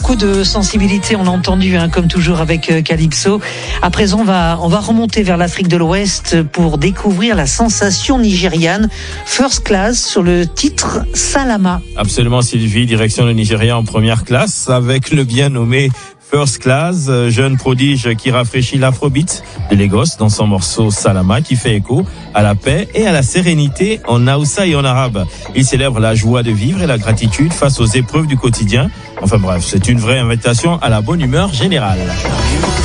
beaucoup de sensibilité, on l'a entendu, comme toujours avec Calypso. À présent, on va remonter vers l'Afrique de l'Ouest pour découvrir la sensation nigériane First Class sur le titre Salama. Absolument, Sylvie, direction le Nigeria en première classe avec le bien nommé First Class, jeune prodige qui rafraîchit l'afrobeat de Lagos dans son morceau Salama, qui fait écho à la paix et à la sérénité en Hausa et en arabe. Il célèbre la joie de vivre et la gratitude face aux épreuves du quotidien. Enfin bref, c'est une vraie invitation à la bonne humeur générale.